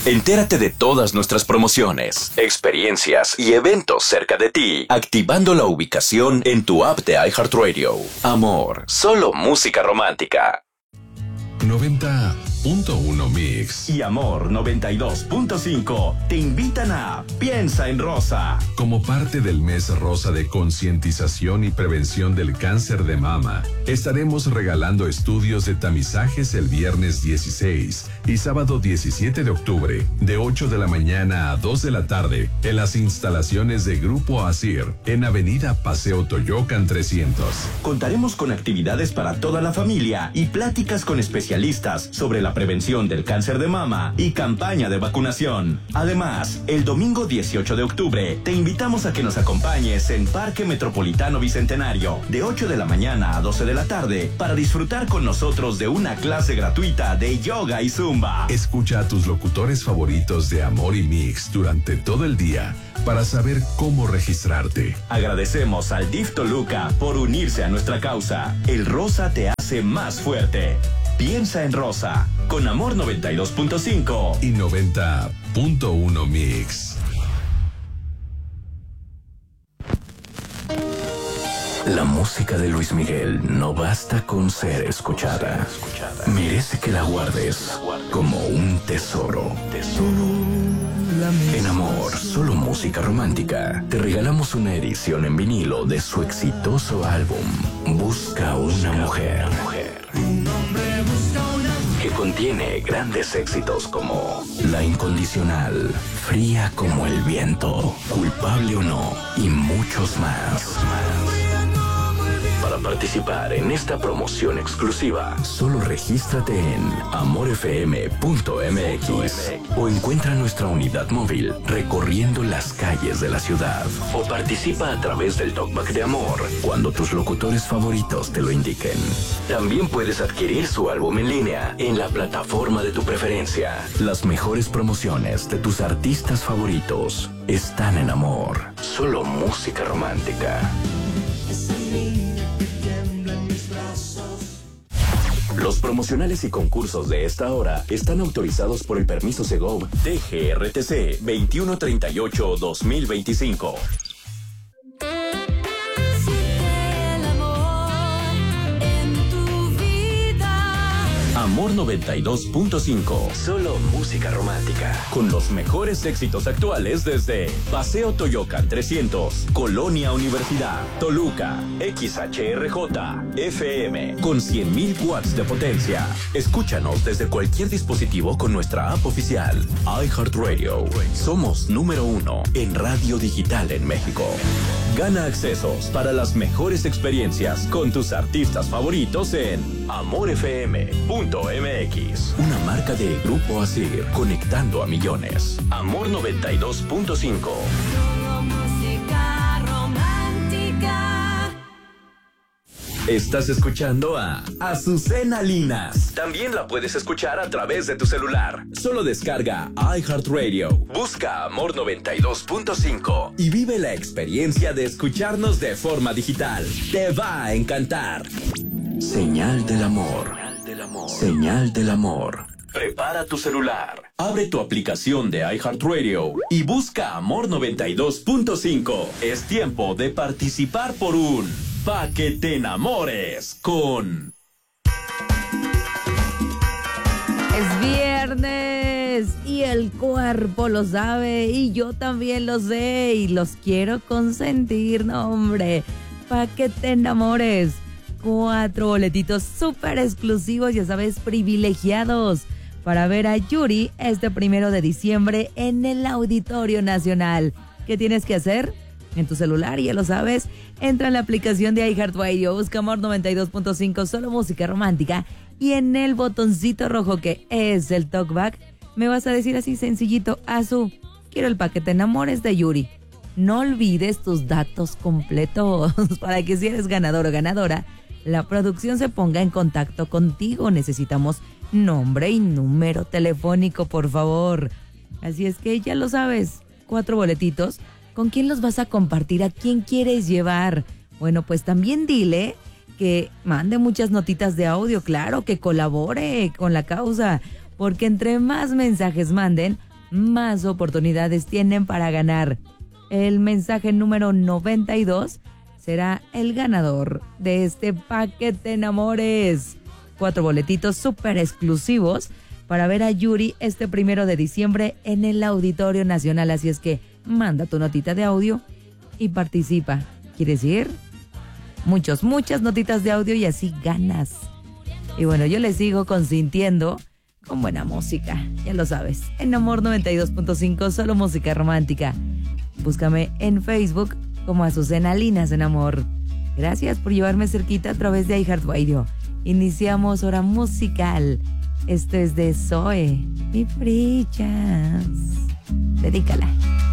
Entérate de todas nuestras promociones, experiencias y eventos cerca de ti, activando la ubicación en tu app de iHeartRadio. Amor, solo música romántica. 90.1 Mix y Amor 92.5 te invitan a Piensa en Rosa. Como parte del mes rosa de concientización y prevención del cáncer de mama, estaremos regalando estudios de tamizajes el viernes 16 y sábado 17 de octubre, de 8 de la mañana a 2 de la tarde, en las instalaciones de Grupo Asir, en Avenida Paseo Toyocan 300. Contaremos con actividades para toda la familia y pláticas con especialistas sobre la prevención del cáncer de mama y campaña de vacunación. Además, el domingo 18 de octubre te invitamos a que nos acompañes en Parque Metropolitano Bicentenario de 8 de la mañana a 12 de la tarde para disfrutar con nosotros de una clase gratuita de yoga y zumba. Escucha a tus locutores favoritos de Amor y Mix durante todo el día para saber cómo registrarte. Agradecemos al DIF Toluca por unirse a nuestra causa. El rosa te hace más fuerte. Piensa en Rosa, con Amor 92.5 y 90.1 Mix. La música de Luis Miguel no basta con ser escuchada. Merece que la guardes como un tesoro. En Amor, solo música romántica, te regalamos una edición en vinilo de su exitoso álbum Busca una mujer, que contiene grandes éxitos como La Incondicional, Fría como el viento, Culpable o no y muchos más. Para participar en esta promoción exclusiva, solo regístrate en amorfm.mx o encuentra nuestra unidad móvil recorriendo las calles de la ciudad, o participa a través del Talkback de Amor cuando tus locutores favoritos te lo indiquen. También puedes adquirir su álbum en línea en la plataforma de tu preferencia. Las mejores promociones de tus artistas favoritos están en Amor, solo música romántica. Los promocionales y concursos de esta hora están autorizados por el permiso Segov TGRTC 2138-2025. Amor 92.5. Solo música romántica. Con los mejores éxitos actuales desde Paseo Toyocan 300, Colonia Universidad, Toluca, XHRJ, FM, con 100,000 watts de potencia. Escúchanos desde cualquier dispositivo con nuestra app oficial, iHeartRadio. Somos número 1 en radio digital en México. Gana accesos para las mejores experiencias con tus artistas favoritos en amorfm.mx. Una marca de Grupo Asir, conectando a millones. Amor 92.5. Música romántica. Estás escuchando a Azucena Linas. También la puedes escuchar a través de tu celular. Solo descarga iHeartRadio, busca Amor 92.5 y vive la experiencia de escucharnos de forma digital. Te va a encantar. Señal del amor. Señal del amor. Prepara tu celular, abre tu aplicación de iHeartRadio y busca Amor 92.5. Es tiempo de participar por un Pa' que te enamores con... Es viernes y el cuerpo lo sabe y yo también lo sé y los quiero consentir, no hombre, Pa' que te enamores. 4 boletitos súper exclusivos, ya sabes, privilegiados, para ver a Yuri este 1 de diciembre en el Auditorio Nacional. ¿Qué tienes que hacer? En tu celular, ya lo sabes, entra en la aplicación de iHeartRadio, busca Amor 92.5, solo música romántica, y en el botoncito rojo que es el talkback, me vas a decir así sencillito: Azu, quiero el Pa' que te enamores de Yuri. No olvides tus datos completos para que si eres ganador o ganadora, la producción se ponga en contacto contigo. Necesitamos nombre y número telefónico, por favor. Así es que ya lo sabes, 4 boletitos. ¿Con quién los vas a compartir? ¿A quién quieres llevar? Bueno, pues también dile que mande muchas notitas de audio, claro, que colabore con la causa, porque entre más mensajes manden, más oportunidades tienen para ganar. El mensaje número 92 será el ganador de este Pa' que te enamores. 4 boletitos súper exclusivos para ver a Yuri este 1 de diciembre en el Auditorio Nacional. Así es que manda tu notita de audio y participa. ¿Quieres ir? Muchas notitas de audio y así ganas. Y bueno, yo les sigo consintiendo con buena música. Ya lo sabes, en Amor 92.5, solo música romántica. Búscame en Facebook como Azucena Linas en Amor. Gracias por llevarme cerquita a través de iHeartRadio. Iniciamos hora musical. Esto es de Zoe, mi Frichas. Dedícala.